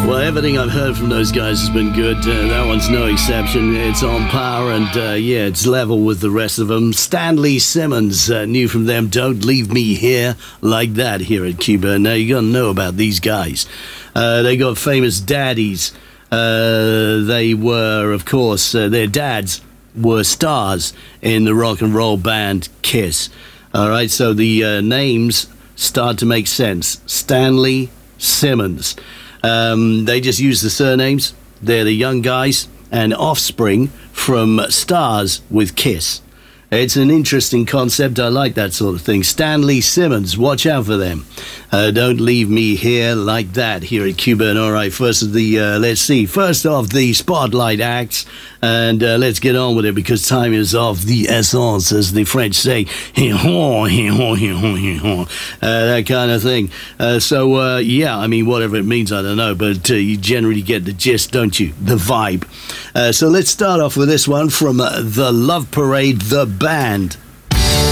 Well, everything I've heard from those guys has been good. That one's no exception. It's on par and, yeah, it's level with the rest of them. Stanley Simmons, new from them, Don't Leave Me Here Like That here at Cuba. Now, you got to know about these guys. They got famous daddies. They were, of course, their dads were stars in the rock and roll band Kiss. All right, so the names start to make sense. Stanley Simmons. They just use the surnames. They're the young guys and offspring from stars with Kiss. It's an interesting concept. I like that sort of thing. Stanley Simmons, watch out for them. Don't Leave Me Here Like That here at Cuba. And all right, first of the, let's see, first of the spotlight acts. And let's get on with it because time is of the essence, as the French say. That kind of thing. So, yeah, I mean, whatever it means, I don't know. But you generally get the gist, don't you? The vibe. So let's start off with this one from The Love Parade, the band.